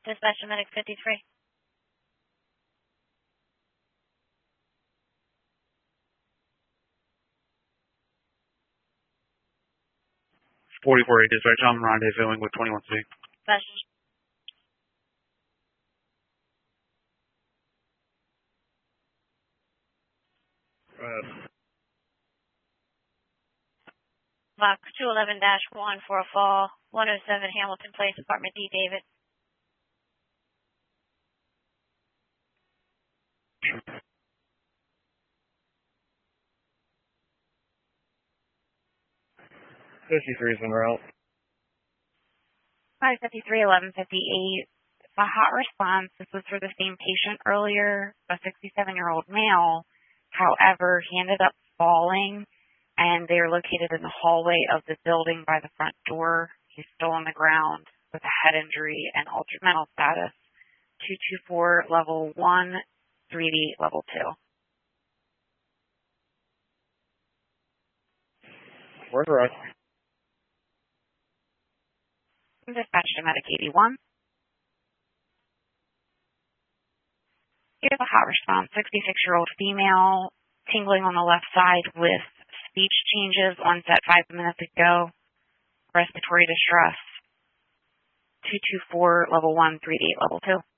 Dispatch to Medic 53. Dispatch. I'm rendezvousing with 21C. Dispatch. Block 211-1 for a fall, 107 Hamilton Place, Apartment D, David. is en route. 553, 1158. A hot response. This was for the same patient earlier, a 67-year-old male. However, he ended up falling, and they are located in the hallway of the building by the front door. He's still on the ground with a head injury and altered mental status. 224 level 1, 3D level 2. Where's Russ? Dispatch to Medic 81. Here's a hot response, 66-year-old female, tingling on the left side with speech changes, onset 5 minutes ago, respiratory distress, 224 level 1, 3D level 2.